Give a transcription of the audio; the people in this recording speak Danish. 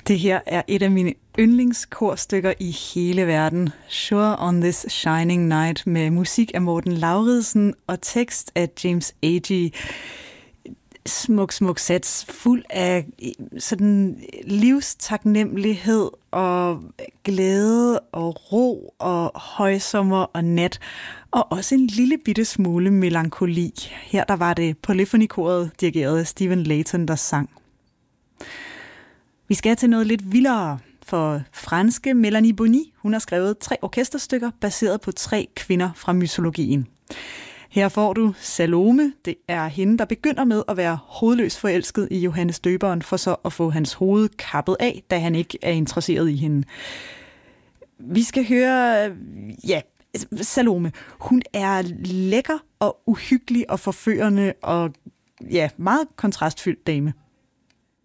Det her er et af mine yndlingskorstykker i hele verden. Sure on this shining night med musik af Morten Lauridsen og tekst af James Agee. Smuk sats, fuld af sådan livstaknemmelighed og glæde og ro og højsommer og nat. Og også en lille bitte smule melankoli. Her der var det Polyphony-koret dirigeret af Stephen Layton, der sang. Vi skal til noget lidt vildere, for franske Mélanie Bonny, hun har skrevet 3 orkesterstykker baseret på 3 kvinder fra mytologien. Her får du Salome. Det er hende, der begynder med at være hovedløst forelsket i Johannes Døberen, for så at få hans hoved kappet af, da han ikke er interesseret i hende. Vi skal høre, Salome. Hun er lækker og uhyggelig og forførende og meget kontrastfyldt dame.